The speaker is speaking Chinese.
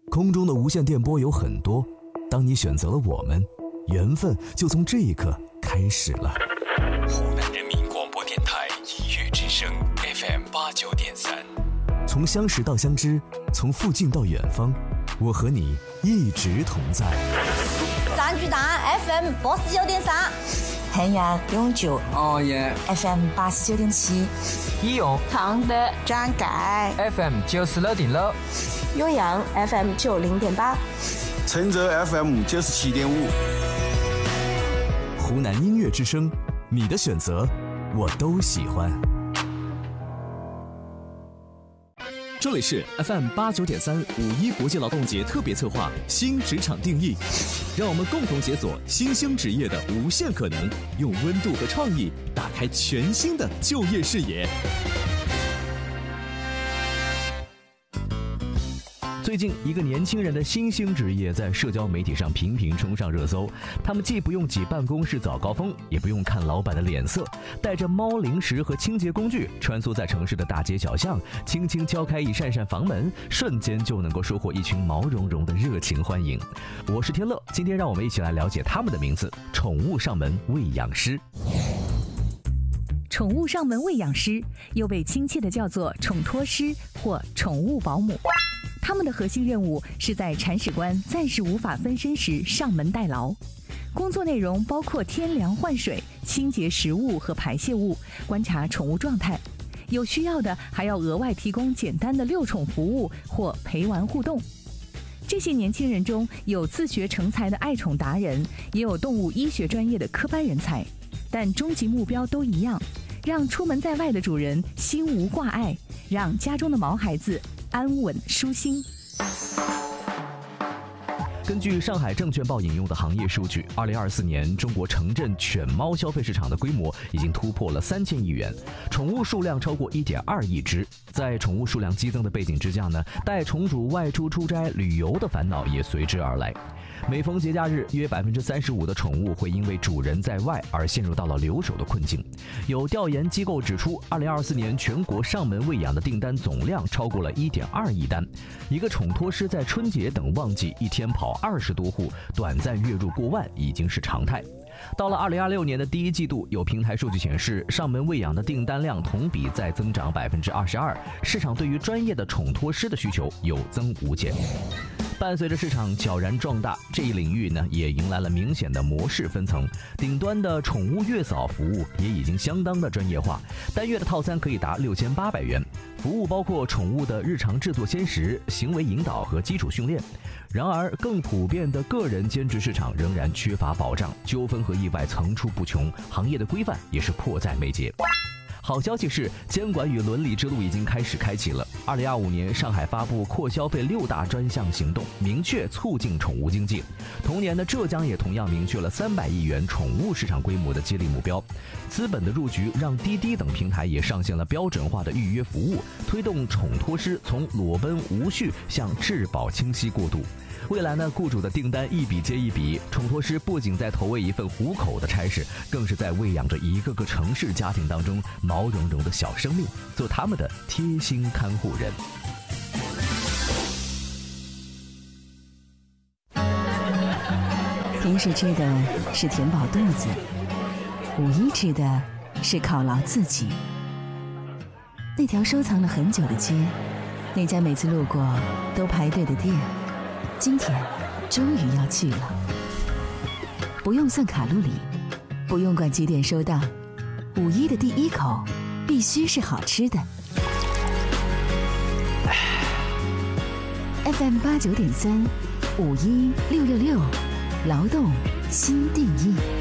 空中的无线电波有很多，当你选择了我们，缘分就从这一刻开始了。 湖南人民广播电台音乐之声 FM89.3， 从相识到相知，从附近到远方，我和你一直同在。 三巨大 FM89.3， 汉阳永久FM89.7， 义勇常德张盖 FM96.6， 岳阳 FM90.8， 陈泽 FM97.5。 湖南音乐之声，你的选择我都喜欢。这里是 FM89.3五一国际劳动节特别策划新职场定义，让我们共同解锁新兴职业的无限可能，用温度和创意打开全新的就业视野。最近，一个年轻人的新兴职业在社交媒体上频频冲上热搜。他们既不用挤办公室早高峰，也不用看老板的脸色，带着猫零食和清洁工具，穿梭在城市的大街小巷，轻轻敲开一扇扇房门，瞬间就能够收获一群毛茸茸的热情欢迎。我是天乐，今天让我们一起来了解他们的名字——宠物上门喂养师。 宠物上门喂养师又被亲切地叫做宠托师或宠物保姆。他们的核心任务是在铲屎官暂时无法分身时上门代劳，工作内容包括添粮换水、清洁食物和排泄物、观察宠物状态，有需要的还要额外提供简单的遛宠服务或陪玩互动。这些年轻人中有自学成才的爱宠达人，也有动物医学专业的科班人才，但终极目标都一样，让出门在外的主人心无挂碍，让家中的毛孩子安稳舒心。 根据上海证券报引用的行业数据，2024年中国城镇犬猫消费市场的规模已经突破了3000亿元，宠物数量超过1.2亿只。在宠物数量激增的背景之下呢，带宠主外出出差旅游的烦恼也随之而来。每逢节假日，约35%的宠物会因为主人在外而陷入到了留守的困境。有调研机构指出，2024年全国上门喂养的订单总量超过了1.2亿单。一个宠托师在春节等旺季一天跑20多户，短暂月入过万已经是常态。到了2026年的第一季度，有平台数据显示，上门喂养的订单量同比再增长22%，市场对于专业的宠托师的需求有增无减。伴随着市场悄然壮大，这一领域呢也迎来了明显的模式分层。顶端的宠物月嫂服务也已经相当的专业化，单月的套餐可以达6800元，服务包括宠物的日常制作鲜食、行为引导和基础训练。然而，更普遍的个人兼职市场仍然缺乏保障，纠纷和意外层出不穷，行业的规范也是迫在眉睫。好消息是，监管与伦理之路已经开启了。2025年，上海发布扩消费6大专项行动，明确促进宠物经济。同年的浙江也同样明确了300亿元宠物市场规模的激励目标。资本的入局让滴滴等平台也上线了标准化的预约服务，推动宠托师从裸奔无序向质保清晰过渡。未来呢，雇主的订单一笔接一笔，宠托师不仅在投喂一份糊口的差事，更是在喂养着一个个城市家庭当中毛茸茸的小生命，做他们的贴心看护人。 平时吃的是填饱肚子，五一吃的是犒劳自己。那条收藏了很久的街，那家每次路过都排队的店，今天终于要去了。不用算卡路里，不用管几点收到，五一的第一口必须是好吃的。FM89.3，516666，劳动新定义。